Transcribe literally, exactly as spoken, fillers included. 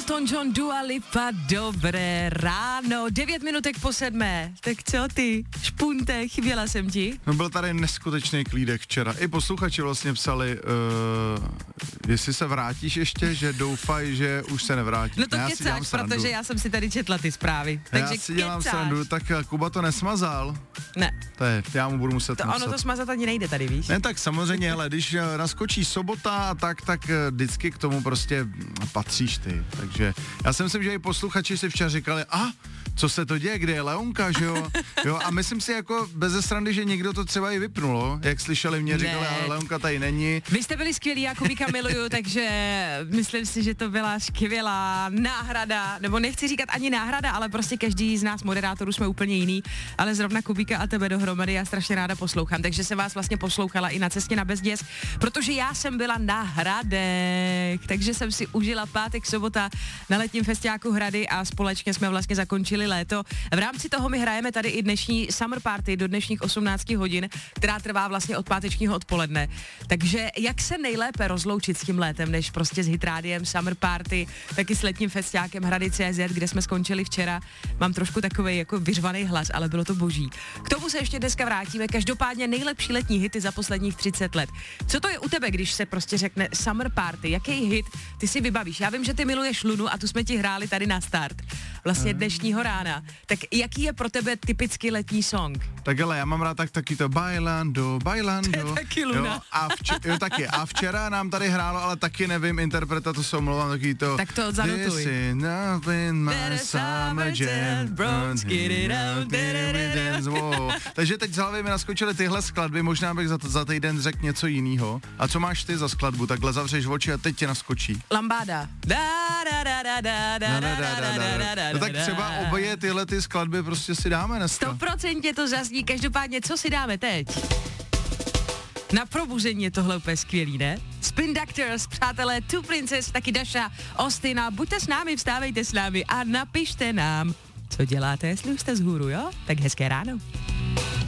Elton John, Dua Lipa, dobré ráno, devět minutek po sedmé, tak co ty, špunte, chyběla jsem ti? No byl tady neskutečný klídek včera, i posluchači vlastně psali, uh, jestli se vrátíš ještě, že doufají, že už se nevrátíš. No to ne, kecáš, protože já jsem si tady četla ty zprávy, takže já si dělám kecáš. srandu, tak Kuba to nesmazal. Ne. To je, já mu budu muset To napsat. ono to smazat ani nejde tady, víš? Ne, tak samozřejmě, hele, když naskočí sobota a tak, tak vždycky k tomu prostě patříš ty. Takže já si myslím, že i posluchači si včera říkali, a co se to děje, kde je Leonka, že jo? Jo, a myslím si jako bez srandy, že někdo to třeba i vypnulo, jak slyšeli mě, říkali, ale Leonka tady není. Vy jste byli skvělí, já Kubíka miluju, takže myslím si, že to byla skvělá náhrada, nebo nechci říkat ani náhrada, ale prostě každý z nás moderátorů jsme úplně jiný, ale zrovna Kubíka a tebe dohromady já strašně ráda poslouchám, takže jsem vás vlastně poslouchala i na cestě na Bezděs, protože já jsem byla na Hradech, takže jsem si užila pátek, sobota na letním festiáku Hrady a společně jsme vlastně zakončili léto. V rámci toho my hrajeme tady i dnešní summer party do dnešních osmnácti hodin, která trvá vlastně od pátečního odpoledne. Takže jak se nejlépe rozloučit s tím létem, než prostě s Hitrádiem, summer party, taky s letním festiákem Hrady C Z, kde jsme skončili včera. Mám trošku takovej jako vyřvaný hlas, ale bylo to boží. K tomu se ještě dneska vrátíme. Každopádně nejlepší letní hity za posledních třicet let. Co to je u tebe, když se prostě řekne summer party? Jaký hit ty si vybavíš? Já vím, že ty miluješ Lunu a tu jsme ti hráli tady na start. Vlastně dnešního rána. Tak jaký je pro tebe typický letní song? Tak ale já mám rád tak taky to Bailando, Bailando. To je taky Luna. Jo, a, vč- jo, taky. A včera nám tady hrálo, ale taky nevím interpreta, to se omlouvám, taky to. Tak to zanotuj. This is not been my summer jam. Wow. Takže teď z hlavy mi naskočily tyhle skladby, možná bych za, to, za týden řekl něco jiného. A co máš ty za skladbu? Takhle zavřeš oči a teď tě naskočí. Lambáda. No tak třeba obě tyhle ty skladby prostě si dáme dneska. sto procent to zazní, každopádně co si dáme teď? Na probuzení je tohle úplně skvělý, ne? Spin Doctors, přátelé, Two Princess, taky Dasha, Ostina, buďte s námi, vstávejte s námi a napište nám, co děláte, jestli už jste z hůru, jo? Tak hezké ráno.